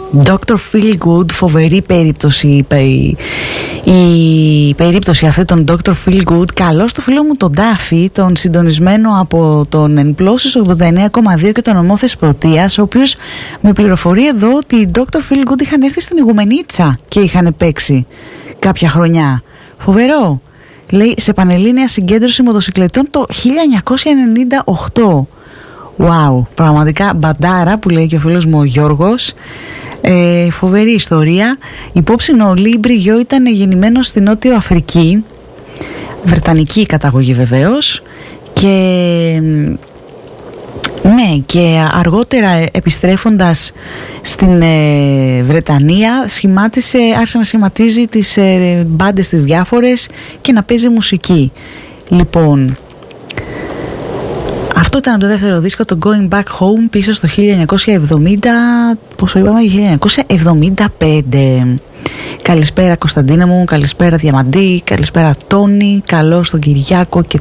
Dr. Feelgood, φοβερή περίπτωση, η περίπτωση αυτή των Dr. Feelgood. Καλώς το φίλο μου τον Τάφη, τον συντονισμένο από τον Ενπλώσεις 89,2 και τον Ομόθεση Πρωτείας, ο οποίος με πληροφορεί εδώ ότι οι Dr. Feelgood είχαν έρθει στην Ιγουμενίτσα και είχαν παίξει κάποια χρονιά. Φοβερό. Λέει σε πανελλήνια συγκέντρωση μοτοσυκλετών το 1998. Wow, πραγματικά μπαντάρα που λέει και ο φίλος μου ο Γιώργος. Φοβερή ιστορία. Υπόψη ο Λίμπρι Γιο ήταν γεννημένος στην Νότιο Αφρική, βρετανική καταγωγή βεβαίως, και ναι, και αργότερα επιστρέφοντας στην Βρετανία άρχισε να σχηματίζει τις μπάντες τις διάφορες και να παίζει μουσική. Λοιπόν, αυτό ήταν από το δεύτερο δίσκο, το Going Back Home, πίσω στο 1970, πόσο είπαμε, 1975. Καλησπέρα Κωνσταντίνα μου, καλησπέρα Διαμαντή, καλησπέρα Τόνι, καλώς τον Κυριάκο και